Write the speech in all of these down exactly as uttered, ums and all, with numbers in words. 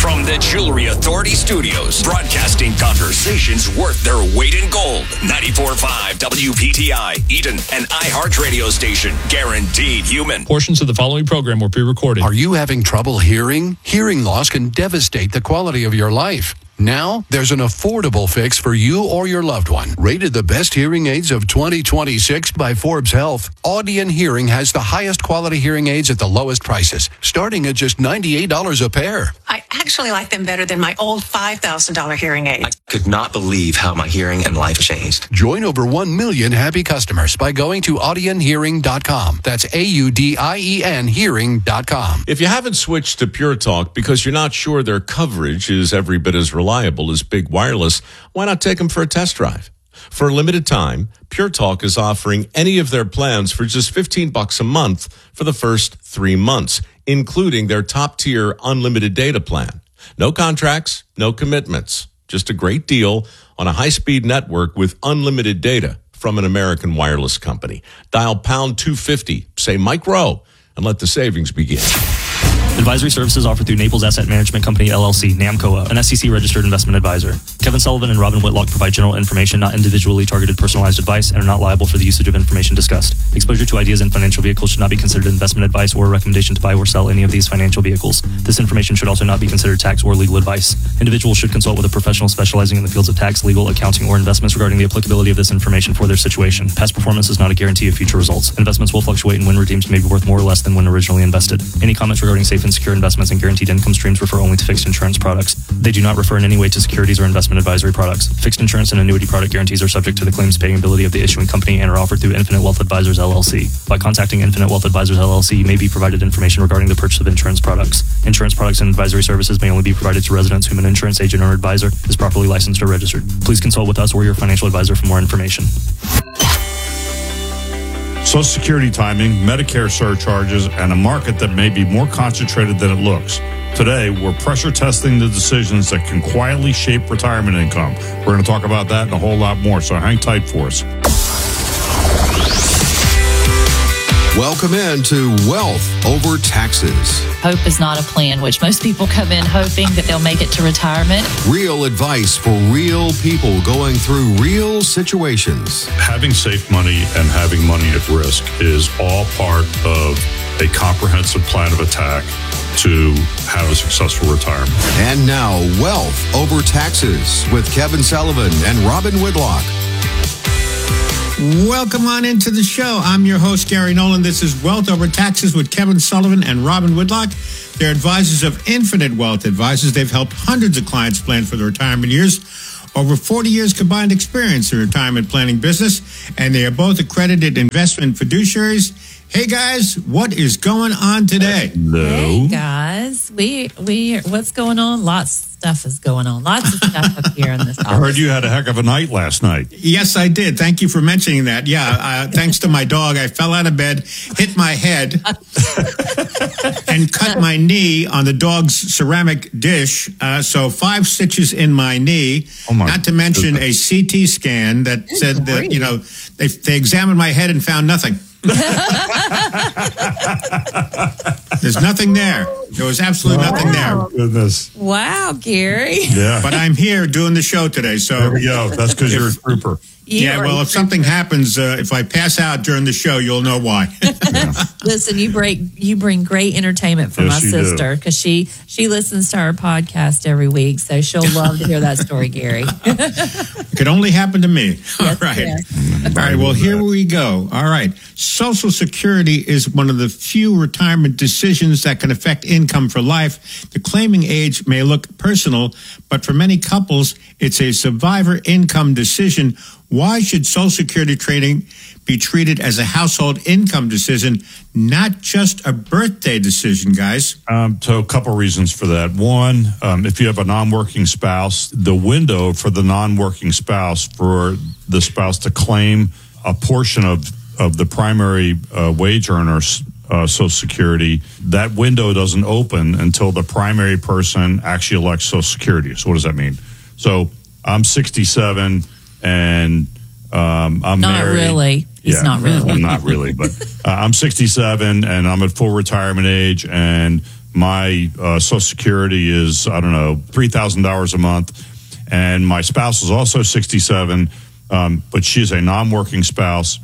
From the Jewelry Authority Studios, broadcasting conversations worth their weight in gold. ninety-four point five W P T I, Eden, an iHeart radio station. Guaranteed human. Portions of the following program were pre-recorded. Are you having trouble hearing? Hearing loss can devastate the quality of your life. Now, there's an affordable fix for you or your loved one. Rated the best hearing aids of twenty twenty-six by Forbes Health, Audion Hearing has the highest quality hearing aids at the lowest prices, starting at just ninety-eight dollars a pair. I actually like them better than my old five thousand dollars hearing aids. I could not believe how my hearing and life changed. Join over one million happy customers by going to audion hearing dot com. That's A U D I E N hearing dot com. If you haven't switched to Pure Talk because you're not sure their coverage is every bit as reliable as Big Wireless, why not take them for a test drive? For a limited time, Pure Talk is offering any of their plans for just fifteen bucks a month for the first three months, including their top-tier unlimited data plan. No contracts, no commitments, just a great deal on a high-speed network with unlimited data from an American wireless company. Dial pound two fifty, say Mike Rowe, and let the savings begin. Advisory services offered through Naples Asset Management Company, L L C, NAMCOA, an S E C-registered investment advisor. Kevin Sullivan and Robin Whitlock provide general information, not individually targeted personalized advice, and are not liable for the usage of information discussed. Exposure to ideas and financial vehicles should not be considered investment advice or a recommendation to buy or sell any of these financial vehicles. This information should also not be considered tax or legal advice. Individuals should consult with a professional specializing in the fields of tax, legal, accounting, or investments regarding the applicability of this information for their situation. Past performance is not a guarantee of future results. Investments will fluctuate, and when redeemed may be worth more or less than when originally invested. Any comments regarding safe and secure investments and guaranteed income streams refer only to fixed insurance products. They do not refer in any way to securities or investment advisory products. Fixed insurance and annuity product guarantees are subject to the claims paying ability of the issuing company and are offered through Infinite Wealth Advisors, L L C. By contacting Infinite Wealth Advisors, L L C, you may be provided information regarding the purchase of insurance products. Insurance products and advisory services may only be provided to residents whom an insurance agent or advisor is properly licensed or registered. Please consult with us or your financial advisor for more information. Social Security timing, Medicare surcharges, and a market that may be more concentrated than it looks. Today, we're pressure testing the decisions that can quietly shape retirement income. We're going to talk about that and a whole lot more, so hang tight for us. Welcome in to Wealth Over Taxes. Hope is not a plan, which most people come in hoping that they'll make it to retirement. Real advice for real people going through real situations. Having safe money and having money at risk is all part of a comprehensive plan of attack to have a successful retirement. And now, Wealth Over Taxes with Kevin Sullivan and Robin Whitlock. Welcome on into the show. I'm your host, Gary Nolan. This is Wealth Over Taxes with Kevin Sullivan and Robin Whitlock. They're advisors of Infinite Wealth Advisors. They've helped hundreds of clients plan for their retirement years. Over forty years combined experience in retirement planning business, and they are both accredited investment fiduciaries. Hey guys, what is going on today? Hello. Hey guys, we we what's going on? Lots of stuff is going on. Lots of stuff up here in this office. I heard you had a heck of a night last night. Yes, I did. Thank you for mentioning that. Yeah, uh, thanks to my dog, I fell out of bed, hit my head, and cut my knee on the dog's ceramic dish. Uh, so five stitches in my knee. Oh my Not to mention goodness. a C T scan that Good said that, grief. you know, they they examined my head and found nothing. There's nothing there. There was absolutely nothing there. Goodness. Wow, Gary. Yeah. But I'm here doing the show today, so There we go. That's because you're a trooper. You yeah. are- Well, if something happens, uh, if I pass out during the show, you'll know why. Listen, you break you bring great entertainment for Yes, my you do. sister because she she listens to our podcast every week, so she'll love to hear that story, Gary. It could only happen to me. All Yes, right. yes. All right. Well, here we go. All right. Social Security is one of the few retirement decisions that can affect income for life. The claiming age may look personal, but for many couples, it's a survivor income decision. Why should Social Security trading be treated as a household income decision, not just a birthday decision, guys? Um, so a couple reasons for that. One, um, if you have a non-working spouse, the window for the non-working spouse for the spouse to claim a portion of, of the primary uh, wage earner's uh, Social Security, that window doesn't open until the primary person actually elects Social Security. So what does that mean? So I'm sixty-seven and um, I'm Not married. really. He's yeah, not really. I'm not really, but uh, I'm sixty-seven and I'm at full retirement age, and my uh, Social Security is, I don't know, three thousand dollars a month, and my spouse is also sixty-seven, um, but she's a non-working spouse.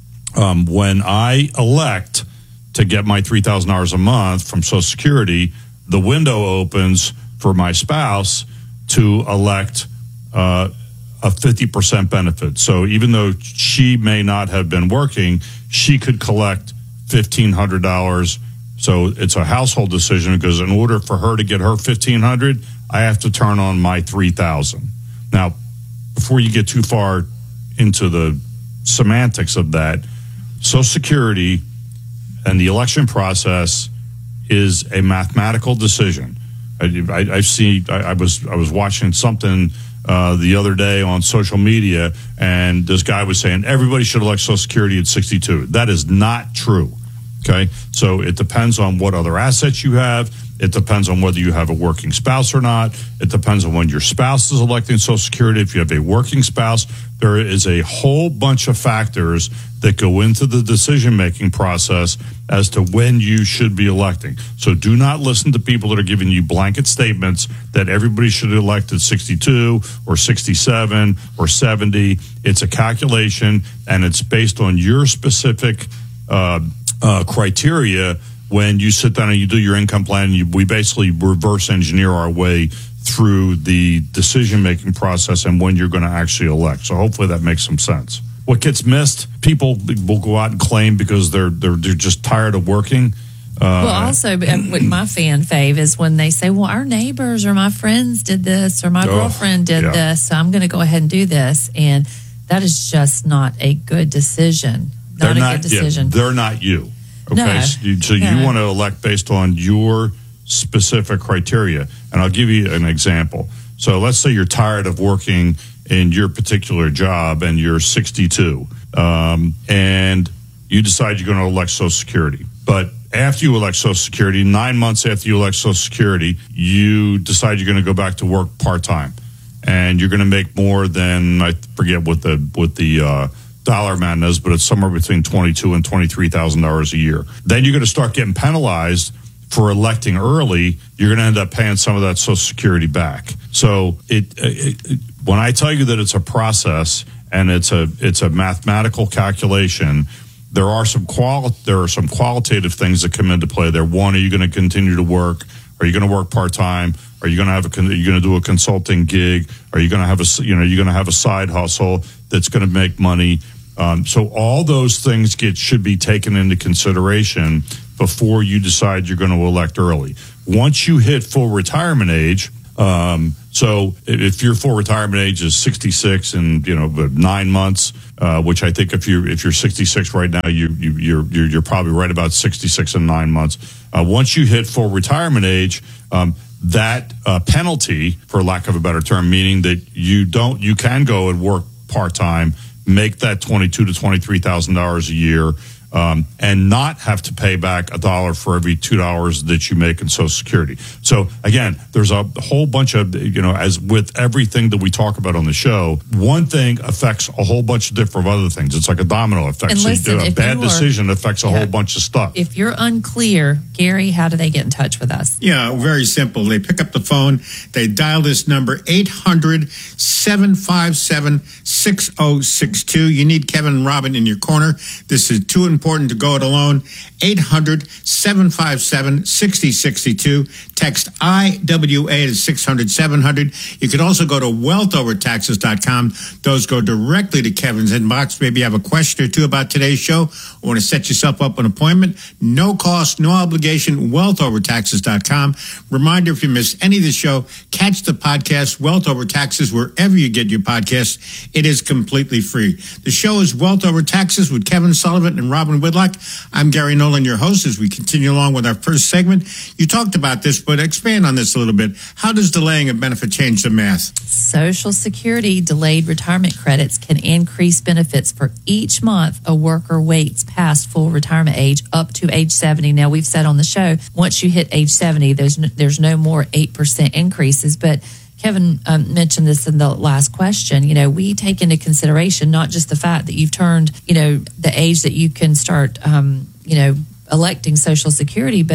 Um, when I elect to get my three thousand dollars a month from Social Security, the window opens for my spouse to elect uh, a fifty percent benefit. So even though she may not have been working, she could collect fifteen hundred dollars. So it's a household decision, because in order for her to get her fifteen hundred dollars, I have to turn on my three thousand dollars. Now, before you get too far into the semantics of that, Social Security and the election process is a mathematical decision. I, I, I see. I, I was I was watching something uh, the other day on social media, and this guy was saying everybody should elect Social Security at sixty-two. That is not true. Okay, so it depends on what other assets you have. It depends on whether you have a working spouse or not. It depends on when your spouse is electing Social Security. If you have a working spouse, there is a whole bunch of factors that go into the decision-making process as to when you should be electing. So do not listen to people that are giving you blanket statements that everybody should elect at sixty-two or sixty-seven or seventy. It's a calculation, and it's based on your specific uh, uh, criteria. When you sit down and you do your income plan, you, we basically reverse engineer our way through the decision-making process and when you're going to actually elect. So hopefully that makes some sense. What gets missed, people will go out and claim because they're they're, they're just tired of working. Uh, well, also, with my fan fave is when they say, well, our neighbors or my friends did this or my Oh, girlfriend did yeah. this, so I'm going to go ahead and do this. And that is just not a good decision. Not they're a good decision. Yeah, they're not you. Okay, No. so, you, so No. you want to elect based on your specific criteria. And I'll give you an example. So let's say you're tired of working in your particular job and you're sixty-two, um, and you decide you're going to elect Social Security. But after you elect Social Security, nine months after you elect Social Security, you decide you're going to go back to work part-time. And you're going to make more than, I forget what the what the uh, dollar amount is, but it's somewhere between twenty-two thousand dollars and twenty-three thousand dollars a year. Then you're going to start getting penalized for electing early. You're going to end up paying some of that Social Security back. So it, it, it when I tell you that it's a process and it's a it's a mathematical calculation, there are some quali- there are some qualitative things that come into play there. One, are you going to continue to work? Are you going to work part time? Are you going to have a are you going to do a consulting gig? Are you going to have a you know you're going to have a side hustle that's going to make money? Um, so all those things get should be taken into consideration before you decide you're going to elect early. Once you hit full retirement age, um, so if your full retirement age is sixty-six and you know nine months, uh, which I think if you if you're sixty-six right now, you, you you're you're you're probably right about sixty-six and nine months. Uh, once you hit full retirement age, um, that uh, penalty, for lack of a better term, meaning that you don't you can go and work part time, make that twenty-two to twenty-three thousand dollars a year, um, and not have to pay back a dollar for every two dollars that you make in Social Security. So again, there's a whole bunch of you know, as with everything that we talk about on the show, one thing affects a whole bunch of different other things. It's like a domino effect. And so listen, you do a if bad you are- decision affects a Yeah. whole bunch of stuff. If you're unclear, Gary, how do they get in touch with us? Yeah, very simple. They pick up the phone, they dial this number, eight hundred, seven five seven, six oh six two. You need Kevin and Robin in your corner. This is too important to go it alone. eight hundred, seven five seven, six oh six two. Text I W A to six hundred, seven hundred. You can also go to wealth over taxes dot com. Those go directly to Kevin's inbox. Maybe you have a question or two about today's show or want to set yourself up an appointment. No cost, no obligation, wealth over taxes dot com. Reminder, if you miss any of the show, catch the podcast, Wealth Over Taxes, wherever you get your podcasts. It is completely free. The show is Wealth Over Taxes with Kevin Sullivan and Robin Whitlock. I'm Gary Nolan, your host, as we continue along with our first segment. You talked about this, but expand on this a little bit. How does delaying a benefit change the math? Social Security delayed retirement credits can increase benefits for each month a worker waits past full retirement age up to age seventy. Now, we've said on the show, once you hit age seventy, there's no, there's no more eight percent increases. But Kevin um, mentioned this in the last question. You know, we take into consideration not just the fact that you've turned, you know, the age that you can start, um, you know, electing Social Security, but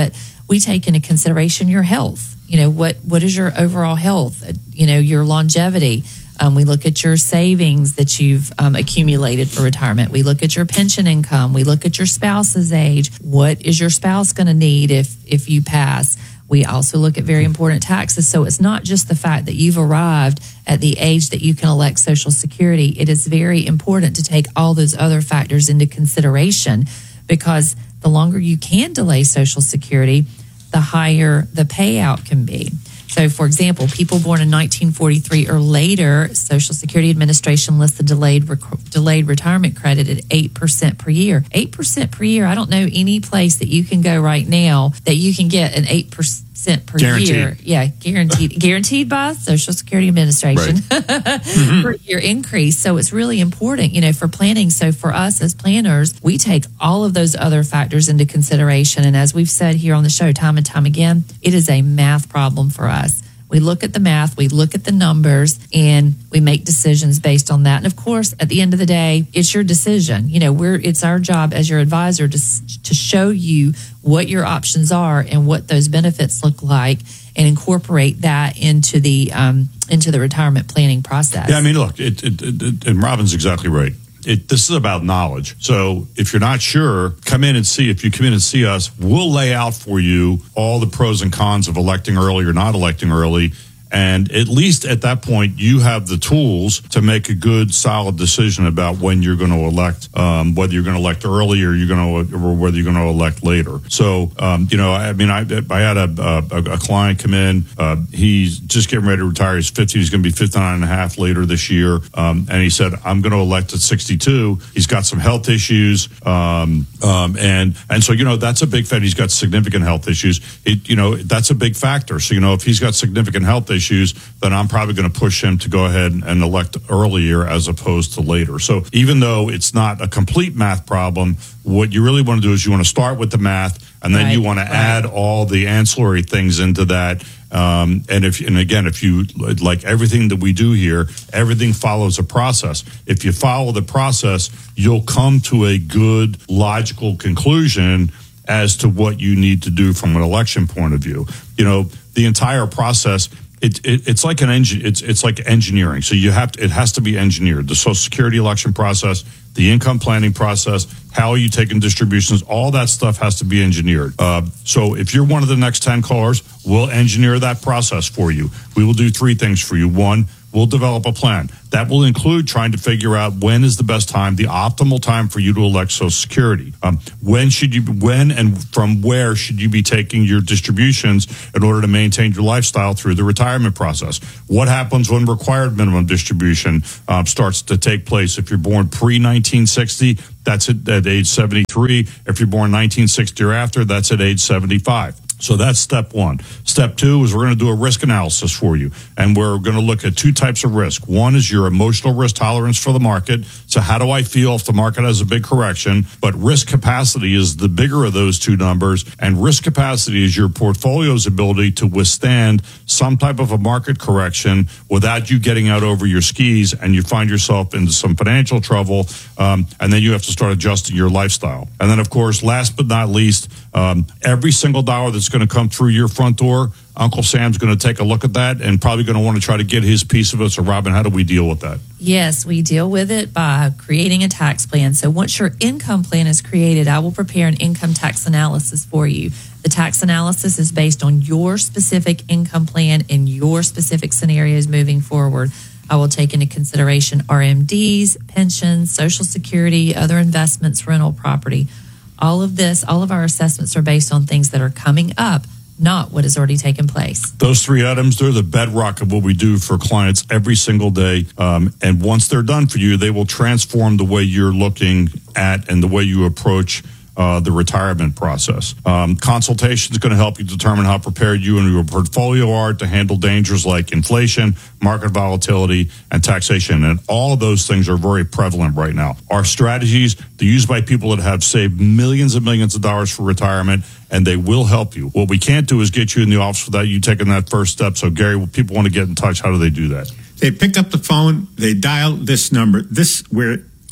we take into consideration your health. You know, what, what is your overall health? You know, your longevity. Um, we look at your savings that you've um, accumulated for retirement. We look at your pension income. We look at your spouse's age. What is your spouse going to need if, if you pass? We also look at very important taxes. So it's not just the fact that you've arrived at the age that you can elect Social Security. It is very important to take all those other factors into consideration, because the longer you can delay Social Security, the higher the payout can be. So, for example, people born in nineteen forty-three or later, Social Security Administration lists the delayed rec- delayed retirement credit at eight percent per year. eight percent per year. I don't know any place that you can go right now that you can get an eight percent per Guaranteed. year. Yeah, guaranteed. guaranteed by Social Security Administration Right. mm-hmm. for your increase. So it's really important, you know, for planning. So for us as planners, we take all of those other factors into consideration. And as we've said here on the show time and time again, it is a math problem for us. We look at the math, we look at the numbers, and we make decisions based on that. And of course, at the end of the day, it's your decision. You know, we're it's our job as your advisor to to show you what your options are and what those benefits look like, and incorporate that into the um, into the retirement planning process. Yeah, I mean, look, it, it, it, and Robin's exactly right. It, this is about knowledge. So if you're not sure, come in and see. If you come in and see us, we'll lay out for you all the pros and cons of electing early or not electing early. And at least at that point, you have the tools to make a good, solid decision about when you're going to elect, um, whether you're going to elect early or you're going to, or whether you're going to elect later. So, um, you know, I mean, I, I had a, a, a client come in. Uh, he's just getting ready to retire. He's fifty. He's going to be fifty-nine and a half later this year. Um, and he said, I'm going to elect at sixty-two. He's got some health issues. Um, um, and, and so, you know, that's a big factor. He's got significant health issues. It, you know, that's a big factor. So, you know, if he's got significant health issues, issues, then I'm probably going to push him to go ahead and elect earlier as opposed to later. So even though it's not a complete math problem, what you really want to do is you want to start with the math, and then right, you want to right. add all the ancillary things into that. Um, and if, and again, if you like everything that we do here, everything follows a process. If you follow the process, you'll come to a good, logical conclusion as to what you need to do from an election point of view. You know, the entire process, It, it, it's like an engine. It's it's like engineering. So you have to. It has to be engineered. The Social Security election process, the income planning process, how are you taking distributions? All that stuff has to be engineered. Uh, so if you're one of the next ten callers, we'll engineer that process for you. We will do three things for you. One, we'll develop a plan that will include trying to figure out when is the best time, the optimal time for you to elect Social Security. Um, when should you, when and from where should you be taking your distributions in order to maintain your lifestyle through the retirement process? What happens when required minimum distribution uh, starts to take place? If you're born pre nineteen sixty, that's at, at age seventy-three. If you're born nineteen sixty or after, that's at age seventy-five. So that's step one. Step two is we're going to do a risk analysis for you. And we're going to look at two types of risk. One is your emotional risk tolerance for the market. So how do I feel if the market has a big correction? But risk capacity is the bigger of those two numbers. And risk capacity is your portfolio's ability to withstand some type of a market correction without you getting out over your skis and you find yourself into some financial trouble. Um, and then you have to start adjusting your lifestyle. And then, of course, last but not least, um, every single dollar that's going to come through your front door, Uncle Sam's going to take a look at that and probably going to want to try to get his piece of it. So, Robin, how do we deal with that? Yes, we deal with it by creating a tax plan. So once your income plan is created, I will prepare an income tax analysis for you. The tax analysis is based on your specific income plan and your specific scenarios moving forward. I will take into consideration R M Ds, pensions, Social Security, other investments, rental property. All of this, all of our assessments are based on things that are coming up, not what has already taken place. Those three items, they're the bedrock of what we do for clients every single day. Um, and once they're done for you, they will transform the way you're looking at and the way you approach uh, the retirement process. Um, consultation is going to help you determine how prepared you and your portfolio are to handle dangers like inflation, market volatility, and taxation. And all of those things are very prevalent right now. Our strategies, they're used by people that have saved millions and millions of dollars for retirement, and they will help you. What we can't do is get you in the office without you taking that first step. So, Gary, when people want to get in touch, how do they do that? They pick up the phone, they dial this number. This, we're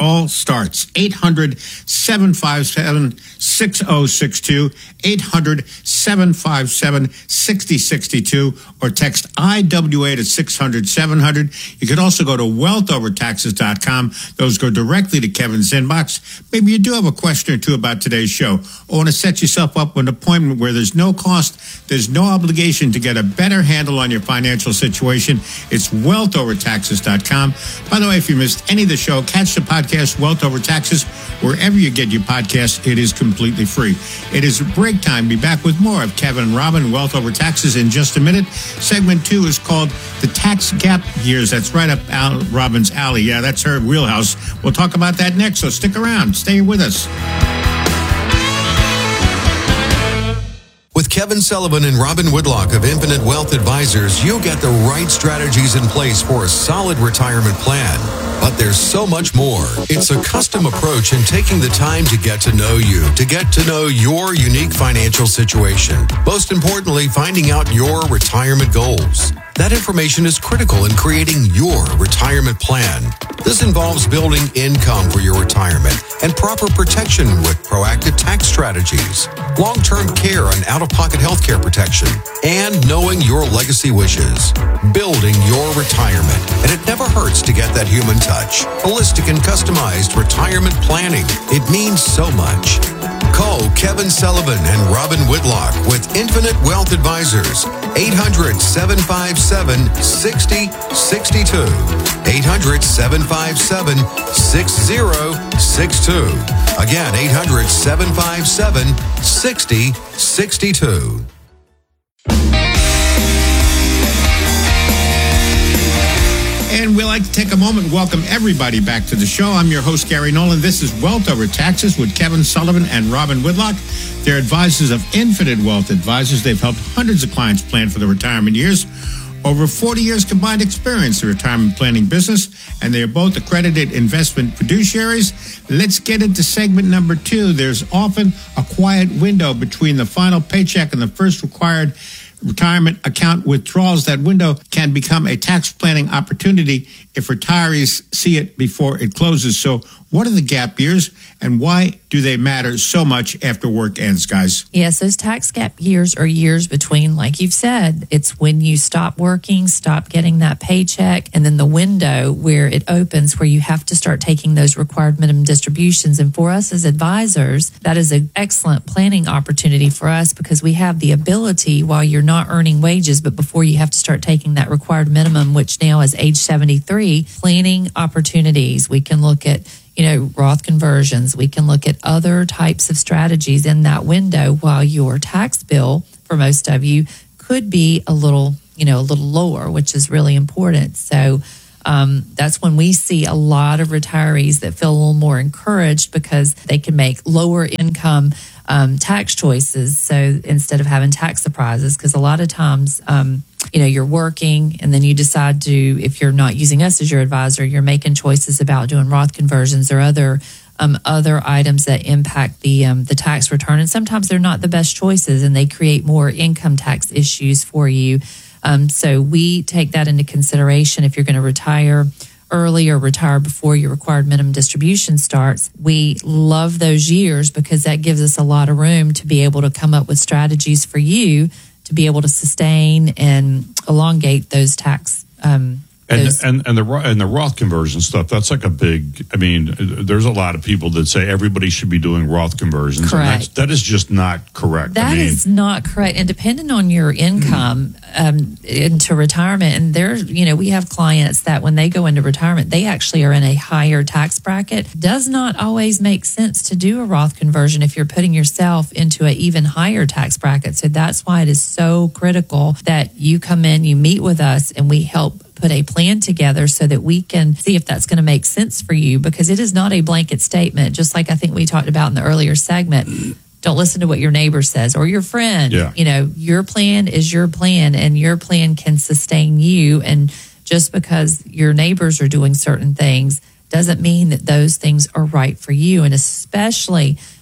all starts. eight hundred, seven five seven, six zero six two, eight hundred, seven five seven, six zero six two, or text I W A to six hundred, seven hundred. You could also go to wealth over taxes dot com. Those go directly to Kevin's inbox. Maybe you do have a question or two about today's show, or want to set yourself up with an appointment where there's no cost, there's no obligation to get a better handle on your financial situation. It's wealth over taxes dot com. By the way, if you missed any of the show, catch the podcast Wealth Over Taxes wherever you get your podcasts. It is completely free. It is break time. Be back with more of Kevin and Robin, Wealth Over Taxes, in just a minute. Segment two is called The Tax Gap Years. That's right up Al- Robin's alley. Yeah, that's her wheelhouse. We'll talk about that next, so stick around. Stay with us. With Kevin Sullivan and Robin Woodlock of Infinite Wealth Advisors, you'll get the right strategies in place for a solid retirement plan. But there's so much more. It's a custom approach in taking the time to get to know you, to get to know your unique financial situation. Most importantly, finding out your retirement goals. That information is critical in creating your retirement plan. This involves building income for your retirement and proper protection with proactive tax strategies, long-term care and out-of-pocket health care protection, and knowing your legacy wishes. Building your retirement. And it never hurts to get that human touch. Holistic and customized retirement planning. It means so much. Call Kevin Sullivan and Robin Whitlock with Infinite Wealth Advisors. eight hundred, seven five seven, six zero six two. eight hundred, seven five seven, six zero six two. Again, eight hundred, seven five seven, six zero six two. And we'd like to take a moment and welcome everybody back to the show. I'm your host, Gary Nolan. This is Wealth Over Taxes with Kevin Sullivan and Robin Whitlock. They're advisors of Infinite Wealth Advisors. They've helped hundreds of clients plan for their retirement years. Over forty years combined experience in the retirement planning business, and they are both accredited investment fiduciaries. Let's get into segment number two. There's often a quiet window between the final paycheck and the first required retirement account withdrawals. That window can become a tax planning opportunity if retirees see it before it closes. So what are the gap years, and why do they matter so much after work ends, guys? Yes, those tax gap years are years between, like you've said, it's when you stop working, stop getting that paycheck, and then the window where it opens where you have to start taking those required minimum distributions. And for us as advisors, that is an excellent planning opportunity for us, because we have the ability, while you're not earning wages, but before you have to start taking that required minimum, which now is age seventy-three, planning opportunities. We can look at you know, Roth conversions. We can look at other types of strategies in that window while your tax bill, for most of you, could be a little, you know, a little lower, which is really important. So um, that's when we see a lot of retirees that feel a little more encouraged because they can make lower income um, tax choices. So instead of having tax surprises, because a lot of times, um, you know, you're working and then you decide to, if you're not using us as your advisor, you're making choices about doing Roth conversions or other um, other items that impact the um, the tax return. And sometimes they're not the best choices and they create more income tax issues for you. Um, so we take that into consideration if you're going to retire early or retire before your required minimum distribution starts. We love those years because that gives us a lot of room to be able to come up with strategies for you to be able to sustain and elongate those tax. Um, and, those and and the and the Roth conversion stuff, that's like a big. I mean, there's a lot of people that say everybody should be doing Roth conversions. Correct. And that's, that is just not correct. That I mean, is not correct. And depending on your income um, into retirement, and there, you know, we have clients that when they go into retirement, they actually are in a higher tax bracket. Does not always make sense to do a Roth conversion if you're putting yourself into an even higher tax bracket. So that's why it is so critical that you come in, you meet with us, and we help put a plan together so that we can see if that's going to make sense for you, because it is not a blanket statement. Just like I think we talked about in the earlier segment, don't listen to what your neighbor says or your friend. Yeah. You know, your plan is your plan, and your plan can sustain you. And just because your neighbors are doing certain things doesn't mean that those things are right for you. And especially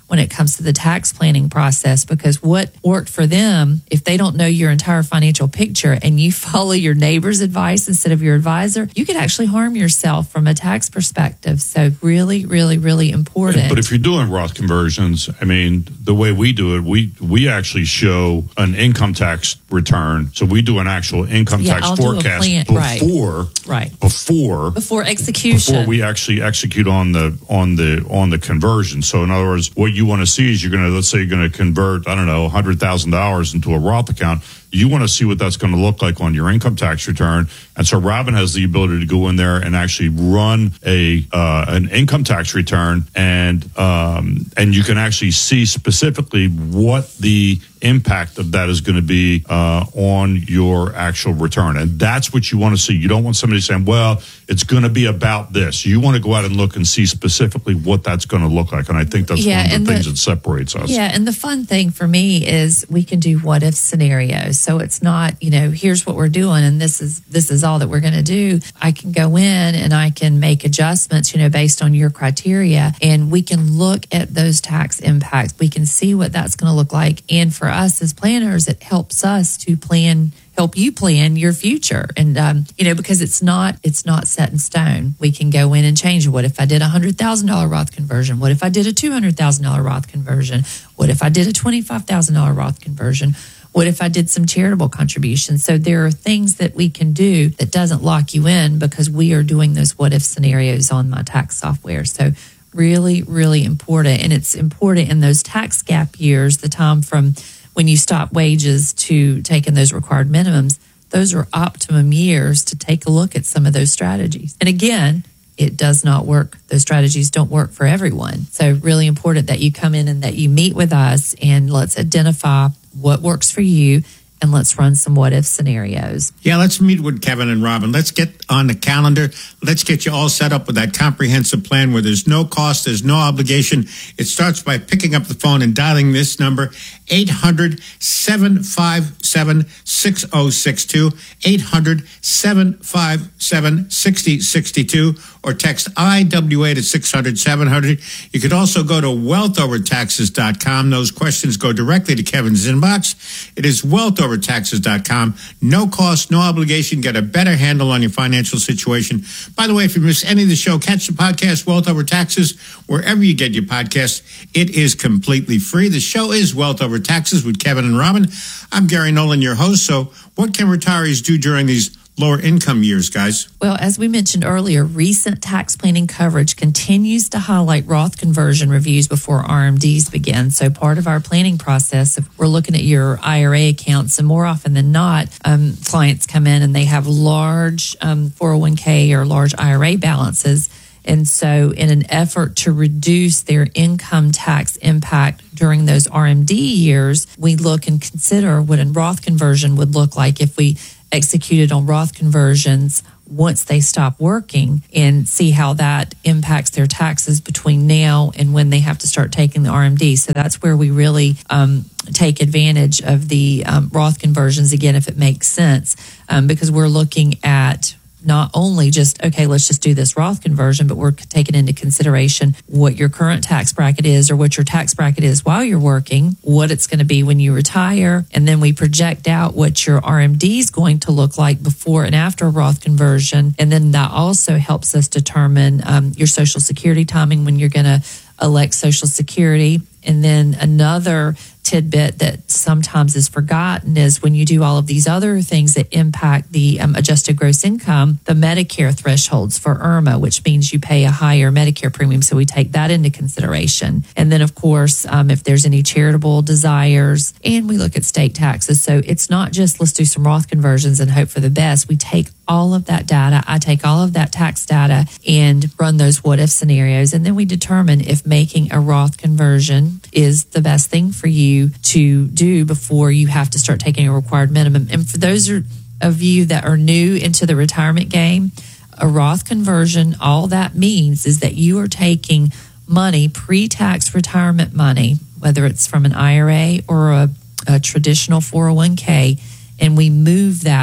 when it comes to the tax planning process, because what worked for them, if they don't know your entire financial picture and you follow your neighbor's advice instead of your advisor, you could actually harm yourself from a tax perspective. So really, really, really important. But if you're doing Roth conversions, I mean, the way we do it, we we actually show an income tax return. So we do an actual income Yeah, tax I'll do a forecast plan- right. before, Right. before, Before execution. before we actually execute on the on the on the conversion. So in other words, what you want to see is you're going to, let's say you're going to convert, I don't know, one hundred thousand dollars into a Roth account. You want to see what that's going to look like on your income tax return. And so Robin has the ability to go in there and actually run a uh, an income tax return, and um, and you can actually see specifically what the impact of that is going to be uh, on your actual return. And that's what you want to see. You don't want somebody saying, well, it's going to be about this. You want to go out and look and see specifically what that's going to look like. And I think that's Yeah, one of and the things the- that separates us. Yeah, and the fun thing for me is we can do what if scenarios. So it's not, you know, here's what we're doing and this is this is all that we're going to do. I can go in and I can make adjustments, you know, based on your criteria, and we can look at those tax impacts. We can see what that's going to look like. And for us as planners, it helps us to plan help you plan your future. And, um, you know, because it's not, it's not set in stone. We can go in and change. What if I did a one hundred thousand dollars Roth conversion? What if I did a two hundred thousand dollars Roth conversion? What if I did a twenty-five thousand dollars Roth conversion? What if I did some charitable contributions? So there are things that we can do that doesn't lock you in, because we are doing those what if scenarios on my tax software. So really, really important. And it's important in those tax gap years, the time from when you stop wages to taking those required minimums. Those are optimum years to take a look at some of those strategies. And again, it does not work. Those strategies don't work for everyone. So really important that you come in and that you meet with us, and let's identify what works for you, and let's run some what if scenarios. Yeah, let's meet with Kevin and Robin. Let's get on the calendar. Let's get you all set up with that comprehensive plan where there's no cost, there's no obligation. It starts by picking up the phone and dialing this number, eight hundred, seven five seven, six oh six two, eight hundred, seven five seven, six oh six two, or text I W A to six hundred, seven hundred. You could also go to wealth over taxes dot com. Those questions go directly to Kevin's inbox. It is wealth over taxes dot com. No cost, no obligation. Get a better handle on your financial situation. By the way, if you miss any of the show, catch the podcast Wealth Over Taxes wherever you get your podcast. It is completely free. The show is Wealth Over Taxes with Kevin and Robin. I'm Gary Nolan, your host. So what can retirees do during these lower income years, guys? Well, as we mentioned earlier, recent tax planning coverage continues to highlight Roth conversion reviews before R M Ds begin. So part of our planning process, if we're looking at your I R A accounts, and more often than not, um, clients come in and they have large um, four oh one k or large I R A balances. And so in an effort to reduce their income tax impact during those R M D years, we look and consider what a Roth conversion would look like if we executed on Roth conversions once they stop working, and see how that impacts their taxes between now and when they have to start taking the R M D. So that's where we really um, take advantage of the um, Roth conversions, again, if it makes sense, um, because we're looking at not only just, okay, let's just do this Roth conversion, but we're taking into consideration what your current tax bracket is, or what your tax bracket is while you're working, what it's going to be when you retire, and then we project out what your R M D is going to look like before and after a Roth conversion. And then that also helps us determine um, your Social Security timing when you're going to elect Social Security. And then another tidbit that sometimes is forgotten is when you do all of these other things that impact the um, adjusted gross income, the Medicare thresholds for I R M A, which means you pay a higher Medicare premium. So we take that into consideration. And then, of course, um, if there's any charitable desires, and we look at state taxes. So it's not just let's do some Roth conversions and hope for the best. We take all of that data. I take all of that tax data and run those what if scenarios. And then we determine if making a Roth conversion is the best thing for you to do before you have to start taking a required minimum. And for those of you that are new into the retirement game, a Roth conversion, all that means is that you are taking money, pre-tax retirement money, whether it's from an I R A or a, a traditional four oh one k, and we move that into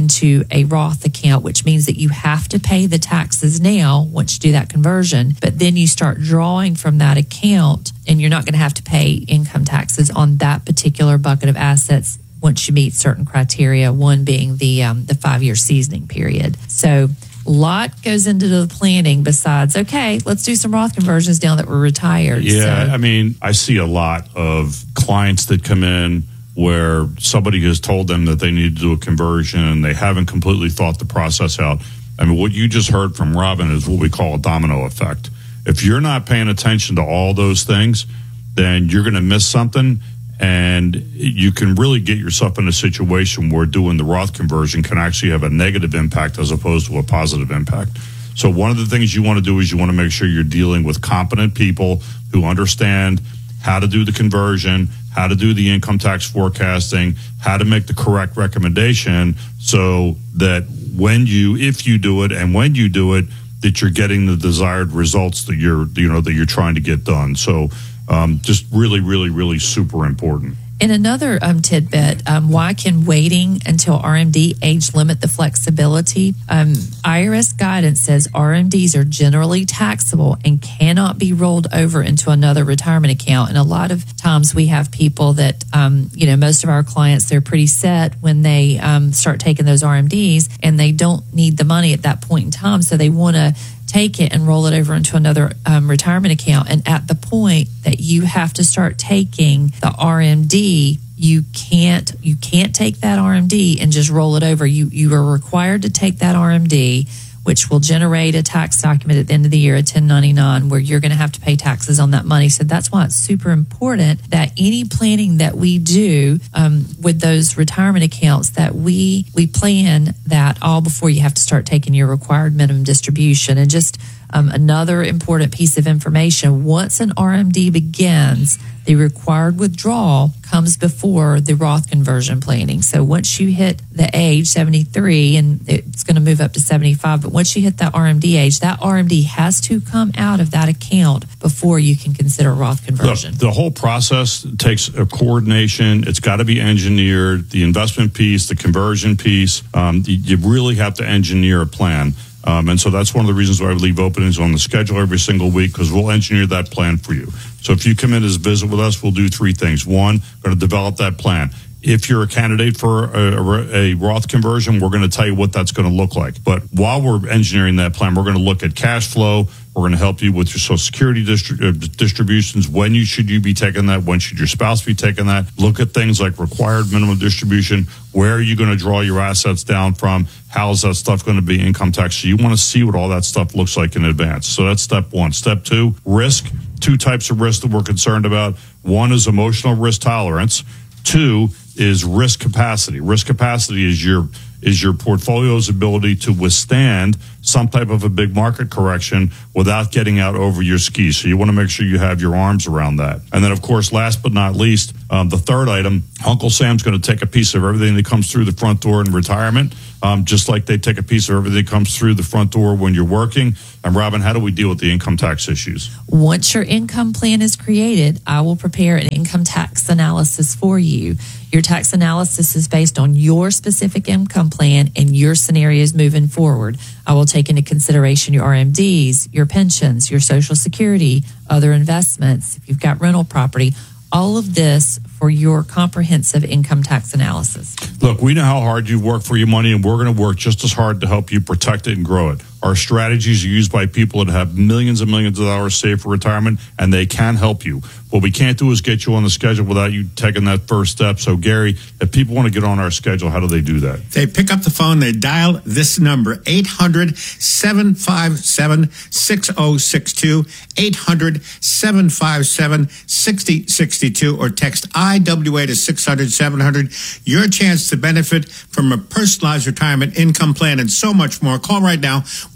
into a Roth account, which means that you have to pay the taxes now once you do that conversion, but then you start drawing from that account and you're not going to have to pay income taxes on that particular bucket of assets once you meet certain criteria, one being the um, the five-year seasoning period. So a lot goes into the planning besides, okay, let's do some Roth conversions now that we're retired. Yeah, so. I mean, I see a lot of clients that come in where somebody has told them that they need to do a conversion and they haven't completely thought the process out. I mean, what you just heard from Robin is what we call a domino effect. If you're not paying attention to all those things, then you're going to miss something. And you can really get yourself in a situation where doing the Roth conversion can actually have a negative impact as opposed to a positive impact. So one of the things you want to do is you want to make sure you're dealing with competent people who understand how to do the conversion, how to do the income tax forecasting, how to make the correct recommendation so that when you, if you do it and when you do it, that you're getting the desired results that you're, you know, that you're trying to get done. So Um, just really, really, really super important. And another um, tidbit, um, why can waiting until R M D age limit the flexibility? Um, I R S guidance says R M Ds are generally taxable and cannot be rolled over into another retirement account. And a lot of times we have people that, um, you know, most of our clients, they're pretty set when they um, start taking those R M Ds and they don't need the money at that point in time. So they want to take it and roll it over into another um, retirement account. And at the point that you have to start taking the R M D, you can't you can't take that R M D and just roll it over. You you are required to take that R M D, which will generate a tax document at the end of the year, a ten ninety-nine, where you're going to have to pay taxes on that money. So that's why it's super important that any planning that we do um, with those retirement accounts, that we we plan that all before you have to start taking your required minimum distribution. And just um, another important piece of information, once an R M D begins, the required withdrawal comes before the Roth conversion planning. So once you hit the age seventy-three, and it's going to move up to seventy-five, but once you hit that R M D age, that R M D has to come out of that account before you can consider Roth conversion. The, the whole process takes a coordination. It's got to be engineered. The investment piece, the conversion piece, um, you, you really have to engineer a plan. Um, and so that's one of the reasons why we leave openings on the schedule every single week, because we'll engineer that plan for you. So if you come in as a visit with us, we'll do three things. One, going to develop that plan. If you're a candidate for a, a, a Roth conversion, we're going to tell you what that's going to look like. But while we're engineering that plan, we're going to look at cash flow. We're going to help you with your Social Security distri- uh, distributions. When you should you be taking that? When should your spouse be taking that? Look at things like required minimum distribution. Where are you going to draw your assets down from? How is that stuff going to be income tax? So you want to see what all that stuff looks like in advance. So that's step one. Step two, risk. Two types of risk that we're concerned about. One is emotional risk tolerance. Two is risk capacity. Risk capacity is your is your portfolio's ability to withstand some type of a big market correction without getting out over your skis. So you want to make sure you have your arms around that. And then, of course, last but not least, um, the third item, Uncle Sam's going to take a piece of everything that comes through the front door in retirement, um, just like they take a piece of everything that comes through the front door when you're working. And Robin, how do we deal with the income tax issues? Once your income plan is created, I will prepare an income tax analysis for you. Your tax analysis is based on your specific income plan and your scenarios moving forward. I will take into consideration your R M Ds, your pensions, your Social Security, other investments, if you've got rental property, all of this for your comprehensive income tax analysis. Look, we know how hard you work for your money, and we're going to work just as hard to help you protect it and grow it. Our strategies are used by people that have millions and millions of dollars saved for retirement, and they can help you. What we can't do is get you on the schedule without you taking that first step. So, Gary, if people want to get on our schedule, how do they do that? They pick up the phone, they dial this number, eight hundred, seven five seven, six oh six two, eight hundred, seven five seven, six oh six two, or text I W A to six hundred, seven hundred. Your chance to benefit from a personalized retirement income plan and so much more. Call right now.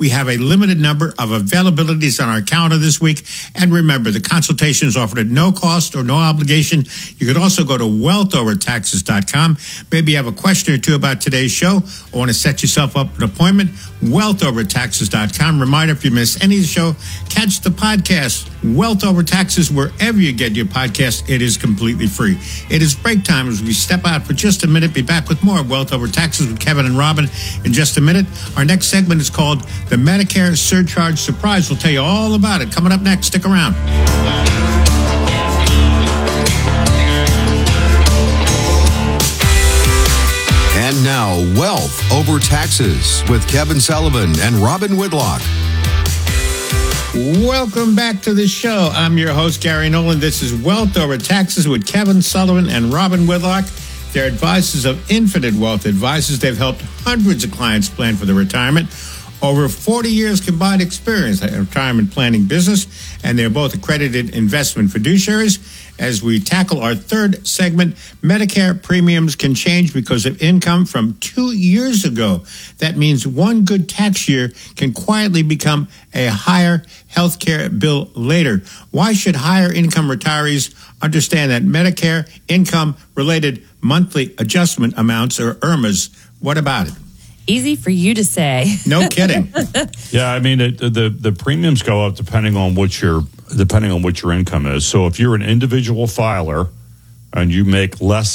We have a limited number of availabilities on our calendar this week. And remember, the consultation is offered at no cost or no obligation. You could also go to wealth over taxes dot com. Maybe you have a question or two about today's show or want to set yourself up an appointment. wealth over taxes dot com. Reminder, if you miss any of the show, catch the podcast. Wealth Over Taxes, wherever you get your podcast, it is completely free. It is break time as we step out for just a minute. Be back with more Wealth Over Taxes with Kevin and Robin in just a minute. Our next segment is called the Medicare Surcharge Surprise. We'll tell you all about it. Coming up next. Stick around. And now, Wealth Over Taxes with Kevin Sullivan and Robin Whitlock. Welcome back to the show. I'm your host, Gary Nolan. This is Wealth Over Taxes with Kevin Sullivan and Robin Whitlock. They're advisors of Infinite Wealth Advisors. They've helped hundreds of clients plan for their retirement. Over forty years combined experience in retirement planning business, and they're both accredited investment fiduciaries. As we tackle our third segment, Medicare premiums can change because of income from two years ago. That means one good tax year can quietly become a higher health care bill later. Why should higher income retirees understand that Medicare income-related monthly adjustment amounts, or I R M As? What about it? Easy for you to say. No kidding. Yeah, I mean it, the the premiums go up depending on what your depending on what your income is. So if you're an individual filer and you make less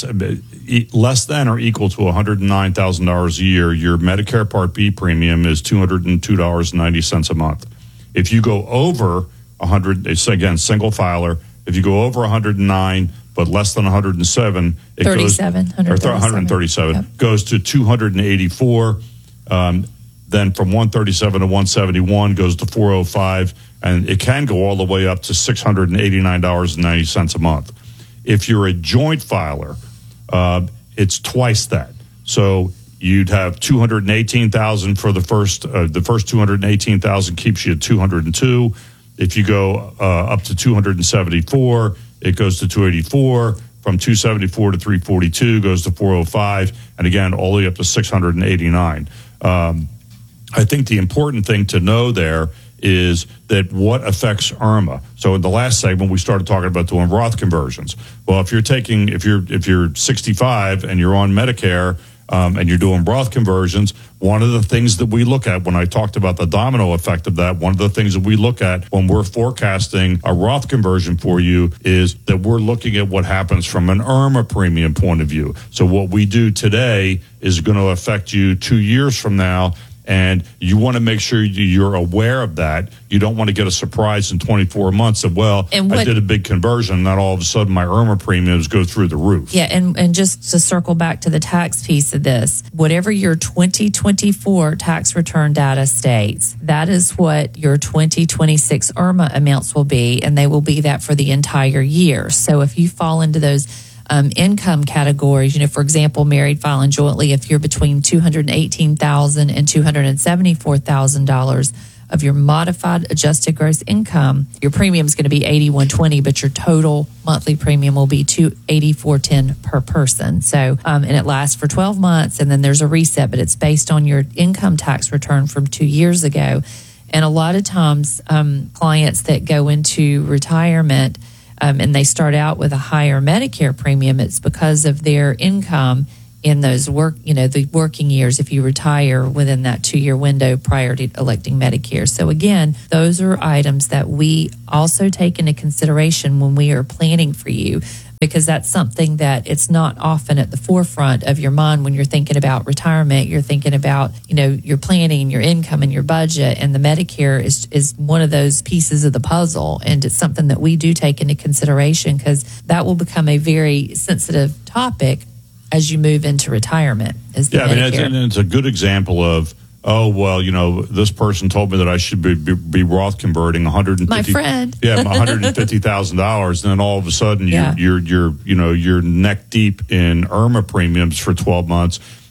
less than or equal to one hundred nine thousand dollars a year, your Medicare Part B premium is two hundred two dollars and ninety cents a month. If you go over one hundred, it's again single filer. If you go over one hundred nine but less than one hundred seven, it thirty-seven, goes, or one hundred thirty-seven, yep. goes to two hundred eighty-four. Um, then from one thirty-seven to one seventy-one goes to four oh five, and it can go all the way up to six hundred eighty-nine dollars and ninety cents a month. If you're a joint filer, uh, it's twice that. So you'd have two hundred eighteen thousand dollars for the first, uh, the first two hundred eighteen thousand dollars keeps you at two hundred two. If you go uh, up to two hundred seventy-four, it goes to two eighty-four. From two seventy-four to three forty-two goes to four oh five, and again, all the way up to six hundred eighty-nine. Um, I think the important thing to know there is that what affects I R M A. So in the last segment, we started talking about doing Roth conversions. Well, if you're taking, if you're if you're sixty-five and you're on Medicare um, and you're doing Roth conversions, one of the things that we look at when I talked about the domino effect of that, one of the things that we look at when we're forecasting a Roth conversion for you is that we're looking at what happens from an I R M A premium point of view. So what we do today is going to affect you two years from now. And you want to make sure you're aware of that. You don't want to get a surprise in twenty-four months of, well, and what, I did a big conversion, and then all of a sudden my I R M A premiums go through the roof. Yeah, and, and just to circle back to the tax piece of this, whatever your twenty twenty-four tax return data states, that is what your twenty twenty-six I R M A amounts will be, and they will be that for the entire year. So if you fall into those Um, income categories, you know, for example, married filing jointly, if you're between two hundred eighteen thousand dollars and two hundred seventy-four thousand dollars of your modified adjusted gross income, your premium is going to be eighty-one twenty, but your total monthly premium will be two eighty-four ten per person. So, um, and it lasts for twelve months, and then there's a reset, but it's based on your income tax return from two years ago. And a lot of times, um, clients that go into retirement Um, and they start out with a higher Medicare premium, it's because of their income in those work, you know, the working years if you retire within that two-year window prior to electing Medicare. So again, those are items that we also take into consideration when we are planning for you, because that's something that it's not often at the forefront of your mind when you're thinking about retirement. You're thinking about, you know, your planning, your income, and your budget, and the Medicare is is one of those pieces of the puzzle, and it's something that we do take into consideration because that will become a very sensitive topic as you move into retirement. Is the yeah, I mean, Medicare. it's, it's a good example of, oh, well, you know, this person told me that I should be, be, be Roth converting one hundred fifty My friend. Yeah, one hundred fifty thousand dollars, and then all of a sudden Yeah. you're, you're, you're, you know, you're neck deep in I R M A premiums for twelve months.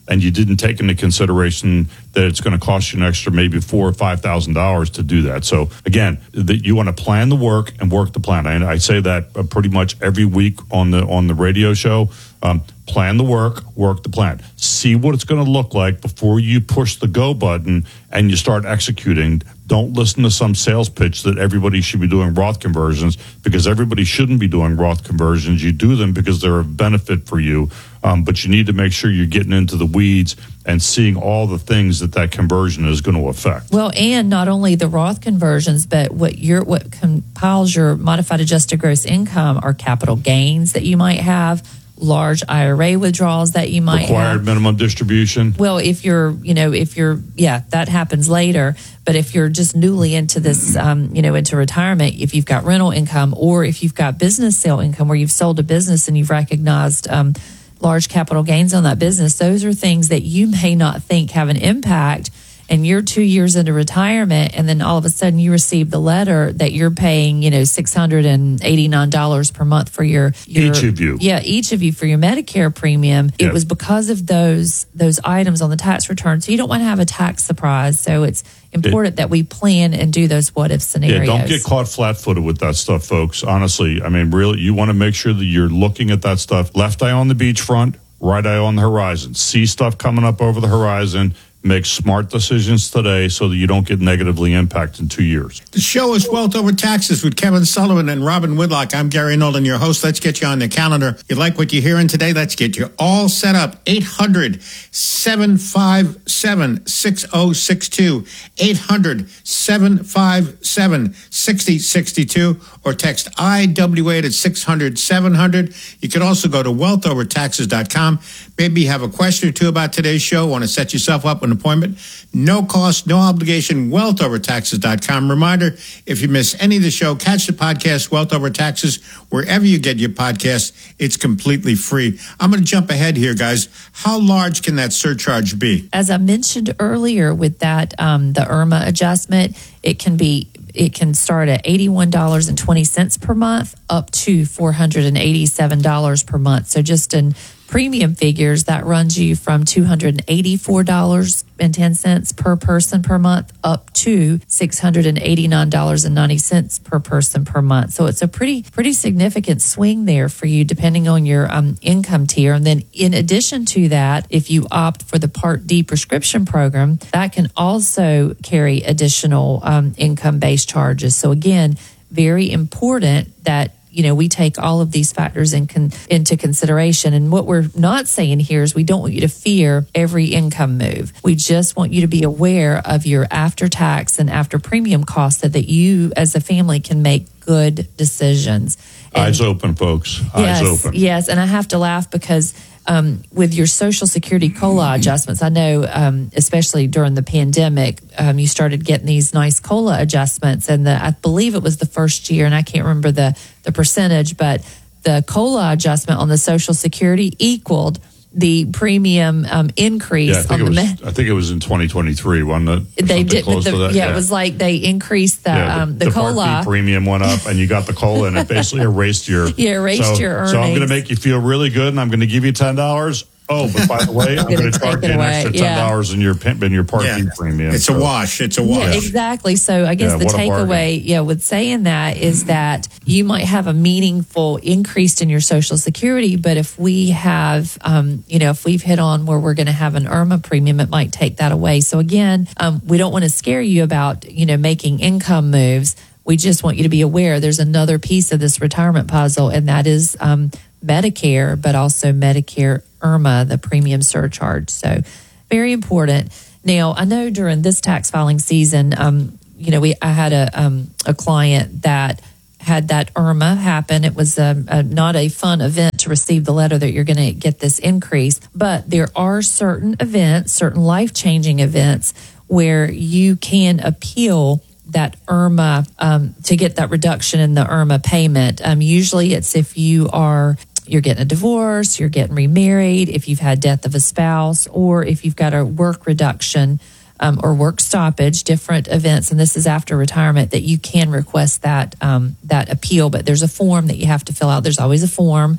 and you didn't take into consideration that it's going to cost you an extra maybe four or five thousand dollars to do that. So again, that you want to plan the work and work the plan. I, I say that pretty much every week on the on the radio show. Um, plan the work, work the plan. See what it's going to look like before you push the go button and you start executing. Don't listen to some sales pitch that everybody should be doing Roth conversions, because everybody shouldn't be doing Roth conversions. You do them because they're a benefit for you, um, but you need to make sure you're getting into the weeds and seeing all the things that that conversion is going to affect. Well, and not only the Roth conversions, but what your what compiles your modified adjusted gross income are capital gains that you might have, large I R A withdrawals that you might Required have. minimum distribution. Well, if you're, you know, if you're, yeah, that happens later. But if you're just newly into this, um, you know, into retirement, if you've got rental income or if you've got business sale income where you've sold a business and you've recognized um, large capital gains on that business, those are things that you may not think have an impact. And you're two years into retirement, and then all of a sudden you receive the letter that you're paying, you know, six hundred eighty-nine dollars per month for your, your each of you. Yeah, each of you for your Medicare premium. Yeah. It was because of those those items on the tax return. So you don't want to have a tax surprise. So it's important it, that we plan and do those what if scenarios. Yeah, don't get caught flat-footed with that stuff, folks. Honestly, I mean, really, you want to make sure that you're looking at that stuff. Left eye on the beachfront, right eye on the horizon. See stuff coming up over the horizon. Make smart decisions today so that you don't get negatively impacted in two years. The show is Wealth Over Taxes with Kevin Sullivan and Robin Whitlock. I'm Gary Nolan, your host. Let's get you on the calendar. You like what you're hearing today? Let's get you all set up. eight hundred, seven five seven, six oh six two. eight hundred, seven five seven, six oh six two. Or text I W eight at six hundred, seven hundred. You can also go to wealth over taxes dot com. Maybe you have a question or two about today's show. Want to set yourself up an appointment? No cost, no obligation. wealth over taxes dot com. Reminder, if you miss any of the show, catch the podcast, Wealth Over Taxes, wherever you get your podcast. It's completely free. I'm going to jump ahead here, guys. How large can that surcharge be? As I mentioned earlier with that, um, the I R M A adjustment, it can be It can start at eighty-one dollars and twenty cents per month up to four hundred eighty-seven dollars per month. So just in premium figures, that runs you from two hundred eighty-four dollars and ten cents per person per month up to six hundred eighty-nine dollars and ninety cents per person per month. So it's a pretty pretty significant swing there for you depending on your um, income tier. And then in addition to that, if you opt for the Part D prescription program, that can also carry additional um, income-based charges. So again, very important that you know, we take all of these factors in con- into consideration. And what we're not saying here is we don't want you to fear every income move. We just want you to be aware of your after-tax and after-premium costs so that you as a family can make good decisions. And Eyes open, folks. Yes, Eyes open. Yes, and I have to laugh because um, with your Social Security COLA adjustments, I know um, especially during the pandemic, um, you started getting these nice COLA adjustments. And the, I believe it was the first year, and I can't remember the, the percentage, but the COLA adjustment on the Social Security equaled the premium um, increase. Yeah, I think, on it was, the I think it was in twenty twenty-three, wasn't it? They did. Close The, to that? yeah, yeah, it was like they increased the yeah, um, the, the COLA. Part B premium went up, and you got the COLA, and it basically erased your Yeah, erased so, your earnings. So I'm going to make you feel really good, and I'm going to give you ten dollars. Oh, but by the way, I'm going to charge you an extra ten dollars in your in your Part Yeah. B premium. It's so. a wash. It's a wash. Yeah, exactly. So I guess Yeah, the what a bargain. takeaway, yeah, with saying that is that you might have a meaningful increase in your Social Security, but if we have, um, you know, if we've hit on where we're going to have an I R M A premium, it might take that away. So again, um, we don't want to scare you about, you know, making income moves. We just want you to be aware there's another piece of this retirement puzzle, and that is um, Medicare, but also Medicare I R M A, the premium surcharge. So very important. Now, I know during this tax filing season, um, you know, we I had a um, a client that had that I R M A happen. It was a, a, not a fun event to receive the letter that you're going to get this increase, but there are certain events, certain life-changing events where you can appeal that I R M A um, to get that reduction in the I R M A payment. Um, usually it's if you are you're getting a divorce, you're getting remarried, if you've had death of a spouse, or if you've got a work reduction um, or work stoppage, different events, and this is after retirement, that you can request that um, that appeal. But there's a form that you have to fill out. There's always a form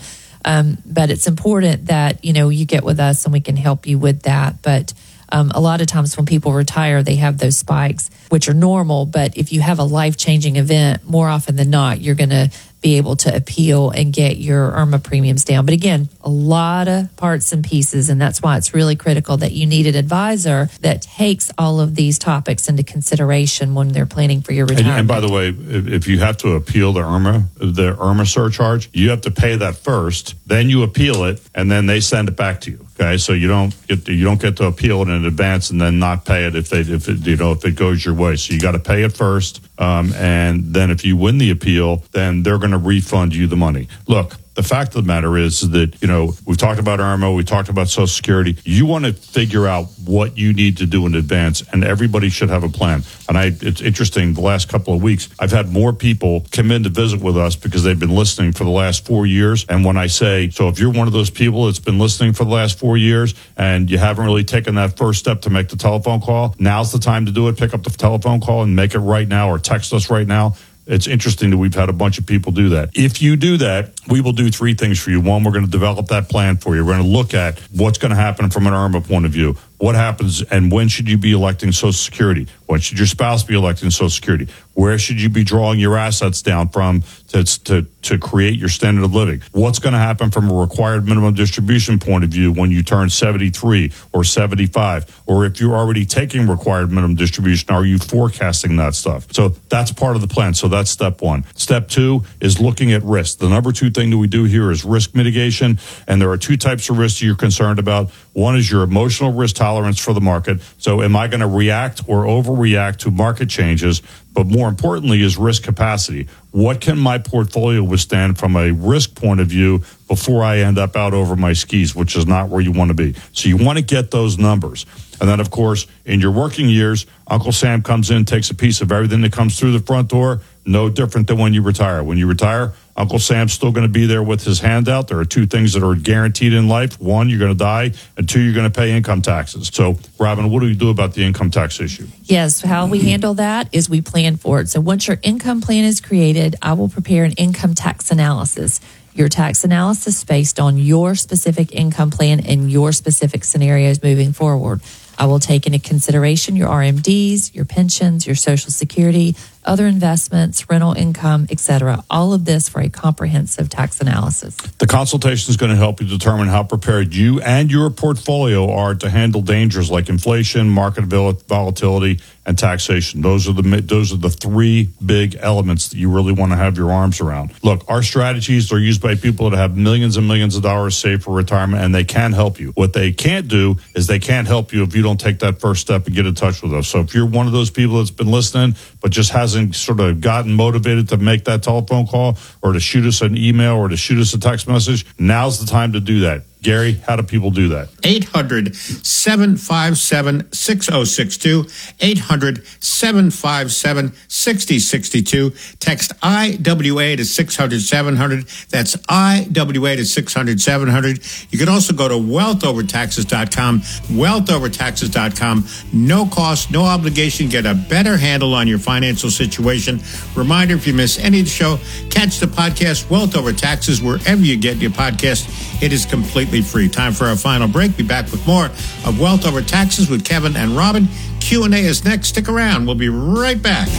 Um, but it's important that, you know, you get with us and we can help you with that. But um, a lot of times when people retire, they have those spikes, which are normal. But if you have a life-changing event, more often than not, you're going to be able to appeal and get your I R M A premiums down. But again, a lot of parts and pieces, and that's why it's really critical that you need an advisor that takes all of these topics into consideration when they're planning for your retirement. And, and by the way, if, if you have to appeal the I R M A, the I R M A surcharge, you have to pay that first, then you appeal it, and then they send it back to you. Okay, so you don't get to, you don't get to appeal it in advance and then not pay it if they if it, you know if it goes your way. So you got to pay it first, um, and then if you win the appeal, then they're going to refund you the money. Look, the fact of the matter is that, you know, we've talked about I R M A, we talked about Social Security. You want to figure out what you need to do in advance, and everybody should have a plan. And I, it's interesting, the last couple of weeks, I've had more people come in to visit with us because they've been listening for the last four years. And when I say, so if you're one of those people that's been listening for the last four years and you haven't really taken that first step to make the telephone call, now's the time to do it. Pick up the telephone call and make it right now, or text us right now. It's interesting that we've had a bunch of people do that. If you do that, we will do three things for you. One, we're going to develop that plan for you. We're going to look at what's going to happen from an I R M A point of view. What happens and when should you be electing Social Security? When should your spouse be electing Social Security? Where should you be drawing your assets down from to to, to create your standard of living? What's going to happen from a required minimum distribution point of view when you turn seventy-three or seventy-five? Or if you're already taking required minimum distribution, are you forecasting that stuff? So that's part of the plan. So that's step one. Step two is looking at risk. The number two thing that we do here is risk mitigation. And there are two types of risks you're concerned about. One is your emotional risk tolerance for the market. So am I going to react or overreact to market changes? But more importantly is risk capacity. What can my portfolio withstand from a risk point of view before I end up out over my skis, which is not where you want to be. So you want to get those numbers. And then, of course, in your working years, Uncle Sam comes in, takes a piece of everything that comes through the front door, no different than when you retire. When you retire, Uncle Sam's still going to be there with his hand out. There are two things that are guaranteed in life. One, you're going to die, and two, you're going to pay income taxes. So, Robin, what do we do about the income tax issue? Yes, how we handle that is we plan for it. So once your income plan is created, I will prepare an income tax analysis. Your tax analysis based on your specific income plan and your specific scenarios moving forward. I will take into consideration your R M Ds, your pensions, your Social Security, other investments, rental income, et cetera. All of this for a comprehensive tax analysis. The consultation is going to help you determine how prepared you and your portfolio are to handle dangers like inflation, market volatility, and taxation. Those are the those are the three big elements that you really want to have your arms around. Look, our strategies are used by people that have millions and millions of dollars saved for retirement, and they can help you. What they can't do is they can't help you if you don't take that first step and get in touch with us. So if you're one of those people that's been listening but just hasn't sort of gotten motivated to make that telephone call or to shoot us an email or to shoot us a text message, now's the time to do that. Gary, how do people do that? eight hundred, seven five seven, six oh six two. eight hundred, seven five seven, six oh six two. Text I W A to six hundred, seven hundred. That's I W A to six hundred, seven hundred. You can also go to wealth over taxes dot com. wealth over taxes dot com. No cost, no obligation. Get a better handle on your financial situation. Reminder, if you miss any of the show, catch the podcast Wealth Over Taxes wherever you get your podcast. It is completely free. Time for our final break. Be back with more of Wealth Over Taxes with Kevin and Robin. Q and A is next. Stick around. We'll be right back.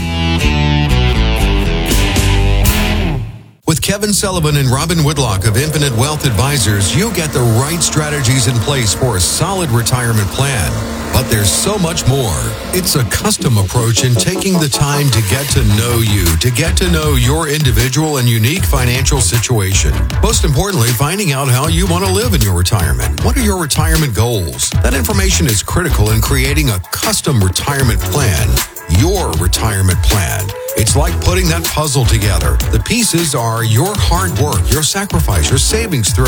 With Kevin Sullivan and Robin Whitlock of Infinite Wealth Advisors, you'll get the right strategies in place for a solid retirement plan. But there's so much more. It's a custom approach in taking the time to get to know you, to get to know your individual and unique financial situation. Most importantly, finding out how you want to live in your retirement. What are your retirement goals? That information is critical in creating a custom retirement plan. Your retirement plan. It's like putting that puzzle together. The pieces are your hard work, your sacrifice, your savings throughout